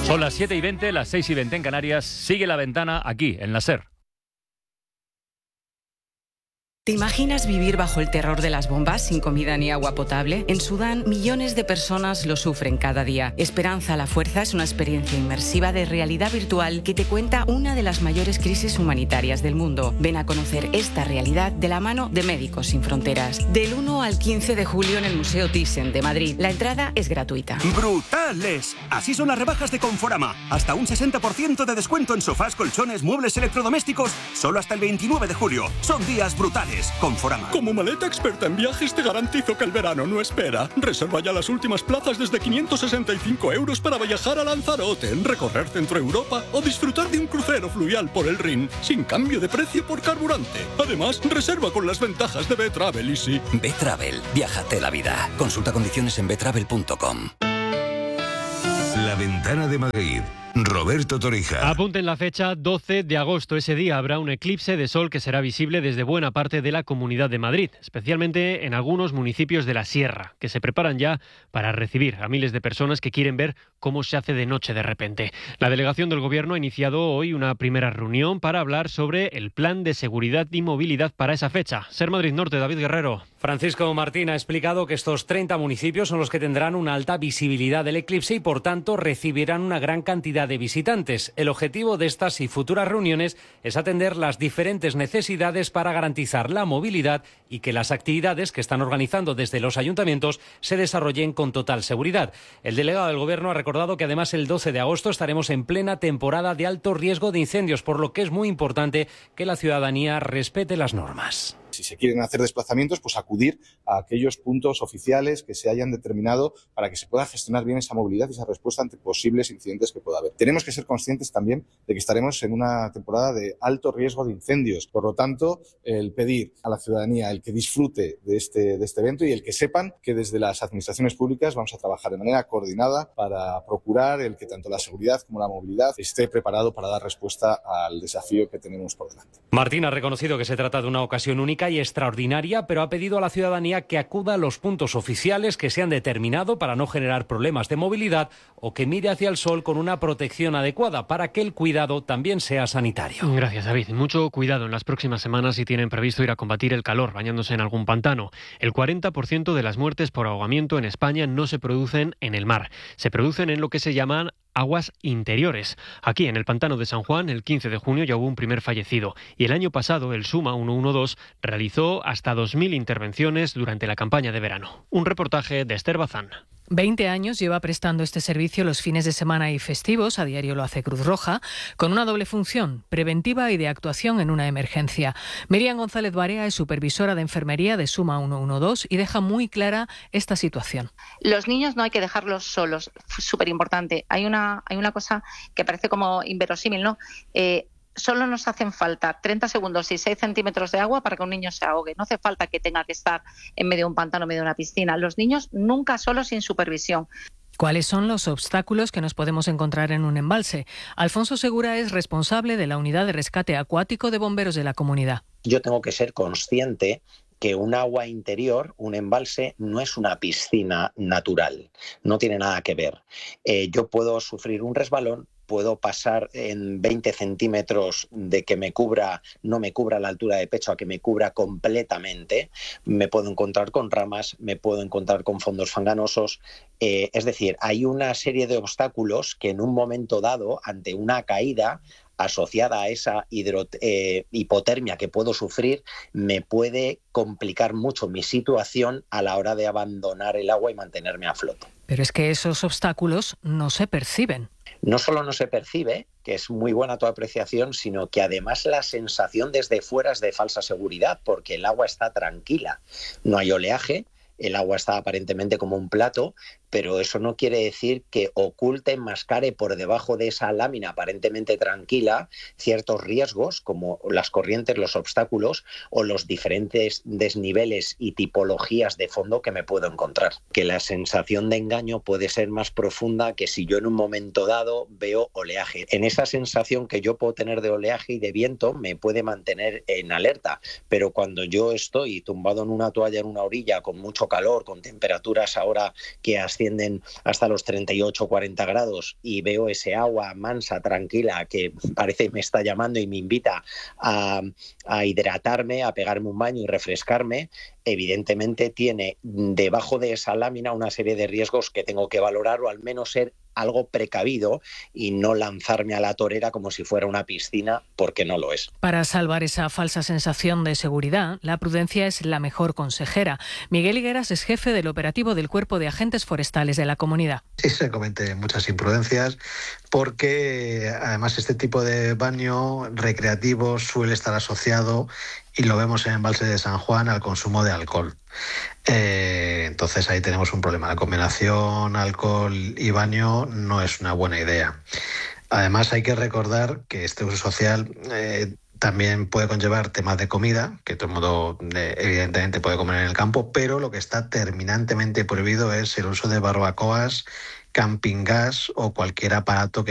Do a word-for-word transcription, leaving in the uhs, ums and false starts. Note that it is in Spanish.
Son las siete y veinte, las seis y veinte en Canarias. Sigue La Ventana aquí, en la SER. ¿Te imaginas vivir bajo el terror de las bombas sin comida ni agua potable? En Sudán, millones de personas lo sufren cada día. Esperanza a la Fuerza es una experiencia inmersiva de realidad virtual que te cuenta una de las mayores crisis humanitarias del mundo. Ven a conocer esta realidad de la mano de Médicos Sin Fronteras. Del uno al quince de julio en el Museo Thyssen de Madrid. La entrada es gratuita. ¡Brutales! Así son las rebajas de Conforama. Hasta un sesenta por ciento de descuento en sofás, colchones, muebles electrodomésticos. Solo hasta el veintinueve de julio. Son días brutales. Conforama. Como maleta experta en viajes te garantizo que el verano no espera. Reserva ya las últimas plazas desde quinientos sesenta y cinco euros para viajar a Lanzarote, recorrer Centro Europa o disfrutar de un crucero fluvial por el Rin sin cambio de precio por carburante. Además, reserva con las ventajas de B-Travel Easy. B-Travel, viájate la vida. Consulta condiciones en betravel punto com. La Ventana de Madrid. Roberto Torija. Apunten la fecha, doce de agosto. Ese día habrá un eclipse de sol que será visible desde buena parte de la Comunidad de Madrid, especialmente en algunos municipios de la Sierra, que se preparan ya para recibir a miles de personas que quieren ver cómo se hace de noche de repente. La delegación del Gobierno ha iniciado hoy una primera reunión para hablar sobre el plan de seguridad y movilidad para esa fecha. SER Madrid Norte, David Guerrero. Francisco Martín ha explicado que estos treinta municipios son los que tendrán una alta visibilidad del eclipse y, por tanto, recibirán una gran cantidad de visitantes. El objetivo de estas y futuras reuniones es atender las diferentes necesidades para garantizar la movilidad y que las actividades que están organizando desde los ayuntamientos se desarrollen con total seguridad. El delegado del Gobierno ha recordado que además el doce de agosto estaremos en plena temporada de alto riesgo de incendios, por lo que es muy importante que la ciudadanía respete las normas. Si se quieren hacer desplazamientos, pues acudir a aquellos puntos oficiales que se hayan determinado para que se pueda gestionar bien esa movilidad y esa respuesta ante posibles incidentes que pueda haber. Tenemos que ser conscientes también de que estaremos en una temporada de alto riesgo de incendios. Por lo tanto, el pedir a la ciudadanía el que disfrute de este, de este evento y el que sepan que desde las administraciones públicas vamos a trabajar de manera coordinada para procurar el que tanto la seguridad como la movilidad esté preparado para dar respuesta al desafío que tenemos por delante. Martín ha reconocido que se trata de una ocasión única y extraordinaria, pero ha pedido a la ciudadanía que acuda a los puntos oficiales que se han determinado para no generar problemas de movilidad o que mire hacia el sol con una protección adecuada para que el cuidado también sea sanitario. Gracias, David. Mucho cuidado en las próximas semanas si tienen previsto ir a combatir el calor bañándose en algún pantano. El cuarenta por ciento de las muertes por ahogamiento en España no se producen en el mar, se producen en lo que se llaman aguas interiores. Aquí, en el pantano de San Juan, el quince de junio ya hubo un primer fallecido y el año pasado el SUMA ciento doce realizó hasta dos mil intervenciones durante la campaña de verano. Un reportaje de Esther Bazán. veinte años lleva prestando este servicio los fines de semana y festivos, a diario lo hace Cruz Roja, con una doble función, preventiva y de actuación en una emergencia. Miriam González Barea es supervisora de enfermería de SUMA ciento doce y deja muy clara esta situación. Los niños no hay que dejarlos solos, súper importante. Hay una, hay una cosa que parece como inverosímil, ¿no? Eh, Solo nos hacen falta treinta segundos y seis centímetros de agua para que un niño se ahogue. No hace falta que tenga que estar en medio de un pantano, en medio de una piscina. Los niños nunca solos sin supervisión. ¿Cuáles son los obstáculos que nos podemos encontrar en un embalse? Alfonso Segura es responsable de la unidad de rescate acuático de bomberos de la comunidad. Yo tengo que ser consciente que un agua interior, un embalse, no es una piscina natural. No tiene nada que ver. Eh, yo puedo sufrir un resbalón, puedo pasar en veinte centímetros de que me cubra, no me cubra a la altura de pecho, a que me cubra completamente. Me puedo encontrar con ramas, me puedo encontrar con fondos fanganosos. Eh, es decir, hay una serie de obstáculos que en un momento dado, ante una caída asociada a esa hidro, eh, hipotermia que puedo sufrir, me puede complicar mucho mi situación a la hora de abandonar el agua y mantenerme a flote. Pero es que esos obstáculos no se perciben. No solo no se percibe, que es muy buena tu apreciación, sino que además la sensación desde fuera es de falsa seguridad, porque el agua está tranquila, no hay oleaje, el agua está aparentemente como un plato, pero eso no quiere decir que oculte, enmascare por debajo de esa lámina aparentemente tranquila ciertos riesgos como las corrientes, los obstáculos o los diferentes desniveles y tipologías de fondo que me puedo encontrar. Que la sensación de engaño puede ser más profunda que si yo en un momento dado veo oleaje. En esa sensación que yo puedo tener de oleaje y de viento me puede mantener en alerta, pero cuando yo estoy tumbado en una toalla en una orilla con mucho calor, con temperaturas ahora que así ascienden hasta los treinta y ocho, cuarenta grados y veo ese agua mansa, tranquila, que parece me está llamando y me invita a, a hidratarme, a pegarme un baño y refrescarme, evidentemente tiene debajo de esa lámina una serie de riesgos que tengo que valorar o al menos ser algo precavido y no lanzarme a la torera como si fuera una piscina, porque no lo es. Para salvar esa falsa sensación de seguridad, la prudencia es la mejor consejera. Miguel Higueras es jefe del operativo del Cuerpo de Agentes Forestales de la comunidad. Sí, se cometen muchas imprudencias porque además este tipo de baño recreativo suele estar asociado, y lo vemos en el embalse de San Juan, al consumo de alcohol. Eh, entonces ahí tenemos un problema. La combinación alcohol y baño no es una buena idea. Además hay que recordar que este uso social eh, también puede conllevar temas de comida, que todo el mundo eh, evidentemente puede comer en el campo, pero lo que está terminantemente prohibido es el uso de barbacoas, camping gas o cualquier aparato que